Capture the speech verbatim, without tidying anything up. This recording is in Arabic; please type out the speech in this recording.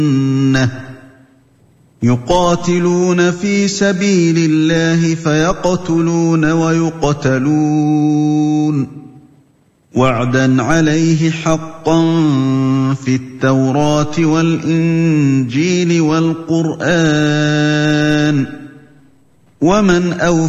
يقاتلون في سبيل الله فيقتلون ويقتلون وعدا عليه حقا في التوراة والإنجيل والقرآن ومن أوفى